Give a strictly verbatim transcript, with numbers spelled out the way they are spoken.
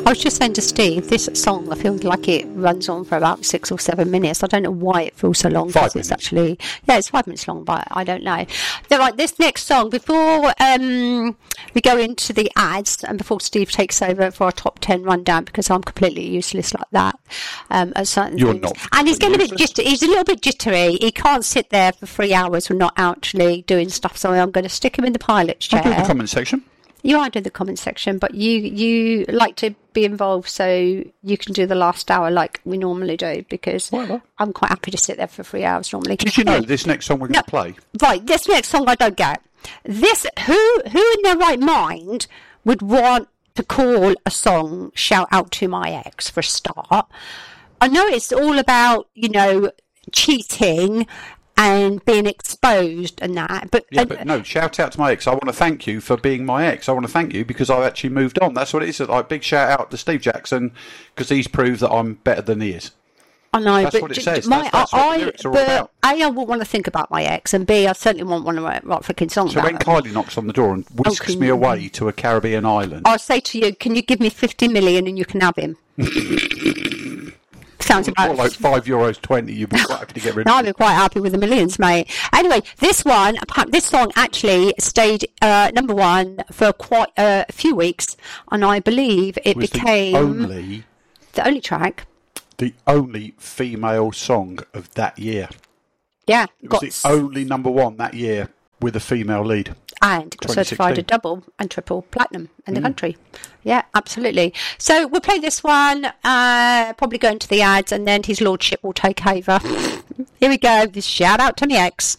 I was just saying to Steve, this song, I feel like it runs on for about six or seven minutes. I don't know why it feels so long. Five minutes. It's actually, yeah, it's five minutes long, but I don't know. So, right, this next song, before um, we go into the ads and before Steve takes over for our top ten rundown, because I'm completely useless like that um, at certain You're things. not. And he's getting a bit useless. jittery. He's a little bit jittery. He can't sit there for three hours. We're not actually doing stuff, so I'm going to stick him in the pilot's chair. I'll do the comment section. You are doing the comment section, but you you like to be involved, so you can do the last hour like we normally do, because Whatever. I'm quite happy to sit there for three hours normally. Did you know this next song we're No. going to play? Right, this next song I don't get. This who who in their right mind would want to call a song "Shout Out to My Ex" for a start? I know it's all about, you know, cheating and being exposed and that, but, Yeah, and, but no, shout out to my ex. I want to thank you for being my ex. I want to thank you because I've actually moved on. That's what it is. Like, big shout out to Steve Jackson because he's proved that I'm better than he is. I know, That's but what it j- says. My, That's- that's what the I, lyrics are all but about. A, I wouldn't want to think about my ex, and B, I certainly won't want to write, write a freaking song So about when it. Kylie knocks on the door and whisks can me you- away to a Caribbean island, I'll say to you, can you give me fifty million and you can have him? Sounds or about like five euros twenty, you'd be quite happy to get rid No, of I'd it. be quite happy with the millions, mate. Anyway, this one, appa- this song actually stayed uh, number one for quite uh, a few weeks, and I believe it Was became the only, the only track. the only female song of that year. Yeah, It got was the only number one that year with a female lead. and got certified a twenty sixteen. double and triple platinum in Mm. the country. Yeah, absolutely. So we'll play this one, uh, probably go into the ads, and then his lordship will take over. Here we go. This shout out to me ex.